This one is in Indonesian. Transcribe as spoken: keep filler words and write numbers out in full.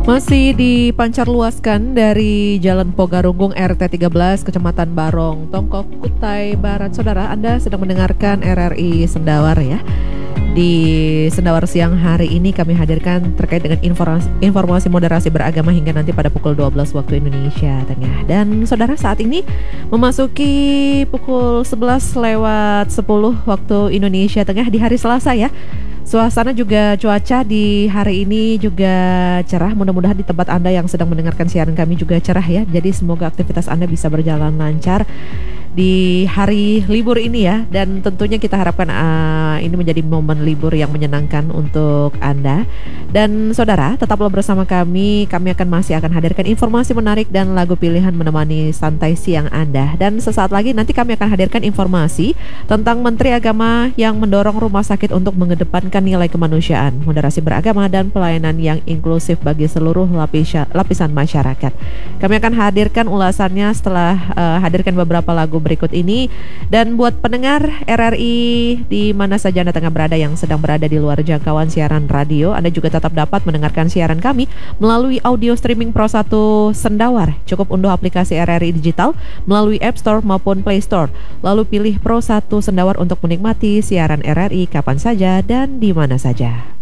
Masih dipancarluaskan dari Jalan Pogarunggung R T tiga belas, Kecamatan Barong, Tongkok, Kutai Barat. Saudara, Anda sedang mendengarkan R R I Sendawar ya. Di Sendawar siang hari ini kami hadirkan terkait dengan informasi, informasi moderasi beragama hingga nanti pada pukul dua belas waktu Indonesia Tengah. Dan saudara, saat ini memasuki pukul sebelas lewat sepuluh waktu Indonesia Tengah di hari Selasa ya. Suasana juga cuaca di hari ini juga cerah. Mudah-mudahan di tempat Anda yang sedang mendengarkan siaran kami juga cerah ya. Jadi semoga aktivitas Anda bisa berjalan lancar di hari libur ini ya. Dan tentunya kita harapkan uh, ini menjadi momen libur yang menyenangkan untuk Anda. Dan saudara, tetaplah bersama kami. Kami akan masih akan hadirkan informasi menarik dan lagu pilihan menemani santai siang Anda. Dan sesaat lagi nanti kami akan hadirkan informasi tentang Menteri Agama yang mendorong rumah sakit untuk mengedepankan nilai kemanusiaan, moderasi beragama, dan pelayanan yang inklusif bagi seluruh lapisa, lapisan masyarakat. Kami akan hadirkan ulasannya setelah uh, hadirkan beberapa lagu berikut ini. Dan buat pendengar R R I di mana saja Anda tengah berada yang sedang berada di luar jangkauan siaran radio, Anda juga tetap dapat mendengarkan siaran kami melalui audio streaming Pro satu Sendawar. Cukup unduh aplikasi R R I Digital melalui App Store maupun Play Store. Lalu pilih Pro satu Sendawar untuk menikmati siaran R R I kapan saja dan di mana saja.